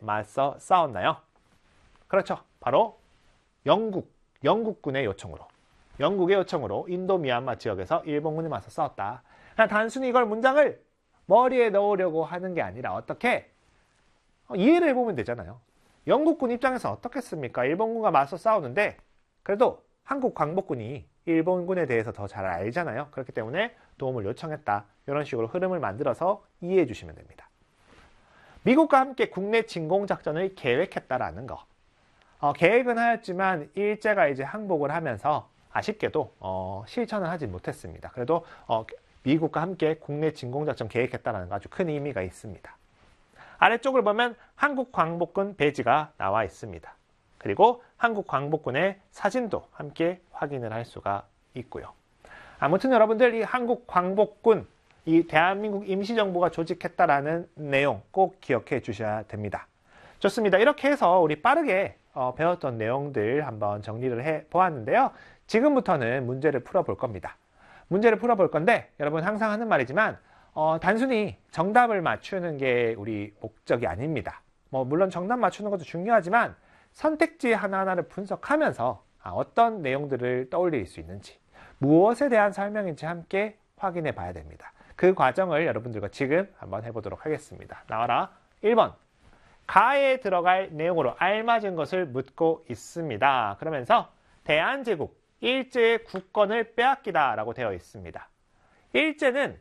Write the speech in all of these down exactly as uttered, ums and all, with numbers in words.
맞서 싸웠나요? 그렇죠. 바로 영국, 영국군의 요청으로. 영국의 요청으로 인도 미얀마 지역에서 일본군이 맞서 싸웠다. 그냥 단순히 이걸 문장을 머리에 넣으려고 하는 게 아니라 어떻게 이해를 해보면 되잖아요. 영국군 입장에서 어떻겠습니까? 일본군과 맞서 싸우는데 그래도 한국 광복군이 일본군에 대해서 더 잘 알잖아요. 그렇기 때문에 도움을 요청했다. 이런 식으로 흐름을 만들어서 이해해 주시면 됩니다. 미국과 함께 국내 진공작전을 계획했다라는 거. 어, 계획은 하였지만 일제가 이제 항복을 하면서 아쉽게도 어, 실천을 하지 못했습니다. 그래도 어, 미국과 함께 국내 진공작전 계획했다는 거 아주 큰 의미가 있습니다. 아래쪽을 보면 한국 광복군 배지가 나와 있습니다. 그리고 한국 광복군의 사진도 함께 확인을 할 수가 있고요. 아무튼 여러분들 이 한국 광복군, 이 대한민국 임시정부가 조직했다라는 내용 꼭 기억해 주셔야 됩니다. 좋습니다. 이렇게 해서 우리 빠르게 어, 배웠던 내용들 한번 정리를 해 보았는데요. 지금부터는 문제를 풀어볼 겁니다. 문제를 풀어볼 건데 여러분 항상 하는 말이지만 어, 단순히 정답을 맞추는 게 우리 목적이 아닙니다. 뭐 물론 정답 맞추는 것도 중요하지만 선택지 하나하나를 분석하면서 아, 어떤 내용들을 떠올릴 수 있는지 무엇에 대한 설명인지 함께 확인해 봐야 됩니다. 그 과정을 여러분들과 지금 한번 해보도록 하겠습니다. 나와라. 일 번 가에 들어갈 내용으로 알맞은 것을 묻고 있습니다. 그러면서 대한제국 일제의 국권을 빼앗기다 라고 되어 있습니다. 일제는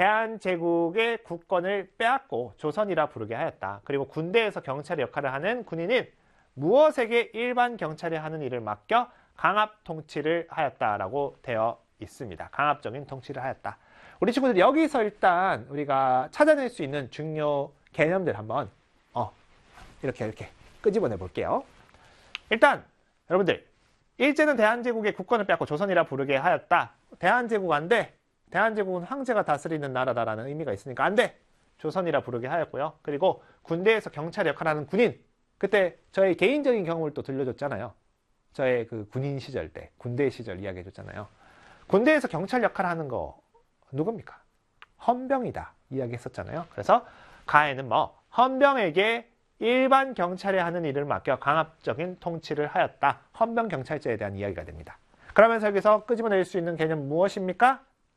대한제국의 국권을 빼앗고 조선이라 부르게 하였다. 그리고 군대에서 경찰의 역할을 하는 군인은 무엇에게 일반 경찰이 하는 일을 맡겨 강압 통치를 하였다라고 되어 있습니다. 강압적인 통치를 하였다. 우리 친구들 여기서 일단 우리가 찾아낼 수 있는 중요 개념들 한번 어, 이렇게 이렇게 끄집어내 볼게요. 일단 여러분들 일제는 대한제국의 국권을 빼앗고 조선이라 부르게 하였다. 대한제국 안 돼. 대한제국은 황제가 다스리는 나라다라는 의미가 있으니까 안 돼. 조선이라 부르게 하였고요. 그리고 군대에서 경찰 역할을 하는 군인. 그때 저의 개인적인 경험을 또 들려줬잖아요. 저의 그 군인 시절 때, 군대 시절 이야기해 줬잖아요. 군대에서 경찰 역할을 하는 거 누굽니까? 헌병이다 이야기했었잖아요. 그래서 가에는 뭐 헌병에게 일반 경찰이 하는 일을 맡겨 강압적인 통치를 하였다. 헌병 경찰제에 대한 이야기가 됩니다. 그러면서 여기서 끄집어낼 수 있는 개념 무엇입니까?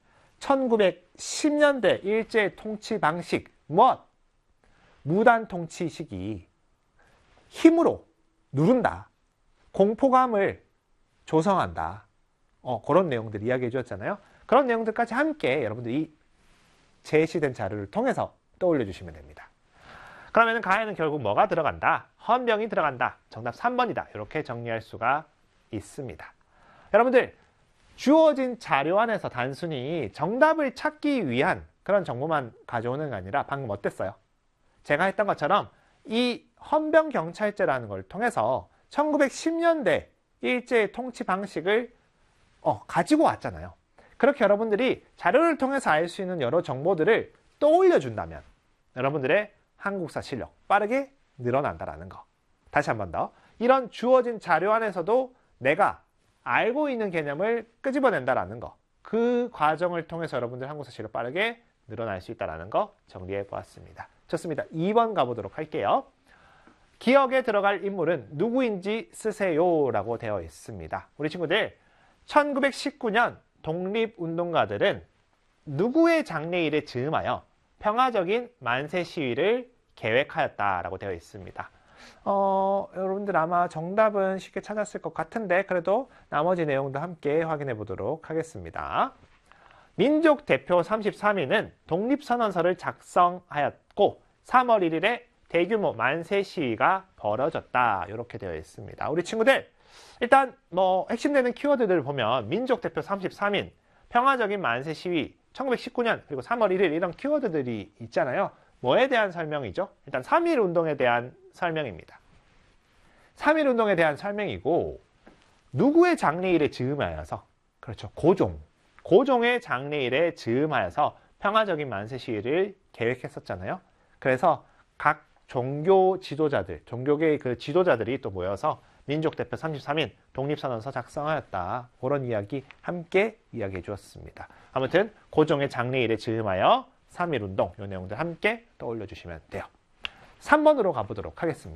천구백십 년대 일제 통치 방식 무엇? 무단 통치 시기 힘으로 누른다. 공포감을 조성한다. 어, 그런 내용들 이야기해 주었잖아요. 그런 내용들까지 함께 여러분들이 제시된 자료를 통해서 떠올려 주시면 됩니다. 그러면 가에는 결국 뭐가 들어간다? 헌병이 들어간다. 정답 삼 번이다. 이렇게 정리할 수가 있습니다. 여러분들 주어진 자료 안에서 단순히 정답을 찾기 위한 그런 정보만 가져오는 게 아니라 방금 어땠어요? 제가 했던 것처럼 이 헌병경찰제라는 걸 통해서 천구백십 년대 일제의 통치 방식을 어, 가지고 왔잖아요. 그렇게 여러분들이 자료를 통해서 알 수 있는 여러 정보들을 떠올려 준다면 여러분들의 한국사 실력 빠르게 늘어난다라는 거. 다시 한 번 더. 이런 주어진 자료 안에서도 내가 알고 있는 개념을 끄집어낸다라는 거. 그 과정을 통해서 여러분들 한국사 실력 빠르게 늘어날 수 있다는 거 정리해 보았습니다. 좋습니다. 이 번 가보도록 할게요. 기억에 들어갈 인물은 누구인지 쓰세요 라고 되어 있습니다. 우리 친구들 천구백십구 년 독립운동가들은 누구의 장래일에 즈음하여 평화적인 만세 시위를 계획하였다라고 되어 있습니다. 어, 여러분들 아마 정답은 쉽게 찾았을 것 같은데 그래도 나머지 내용도 함께 확인해 보도록 하겠습니다. 민족 대표 삼십삼 인은 독립선언서를 작성하였고 삼월 일일에 대규모 만세 시위가 벌어졌다. 이렇게 되어 있습니다. 우리 친구들 일단 뭐 핵심되는 키워드들을 보면 민족 대표 삼십삼 인, 평화적인 만세 시위, 천구백십구 년 그리고 삼월 일일 이런 키워드들이 있잖아요. 뭐에 대한 설명이죠? 일단 삼일 운동에 대한 설명입니다. 삼일 운동에 대한 설명이고 누구의 장래일에 즈음하여서 그렇죠. 고종. 고종의 장래일에 즈음하여서 평화적인 만세 시위를 계획했었잖아요. 그래서 각 종교 지도자들, 종교계의 그 지도자들이 또 모여서 민족 대표 삼십삼 인 독립선언서 작성하였다. 그런 이야기 함께 이야기해 주었습니다. 아무튼 고종의 장래일에 즈음하여 삼일 운동 이 내용들 함께 떠올려 주시면 돼요. 삼 번으로 가보도록 하겠습니다.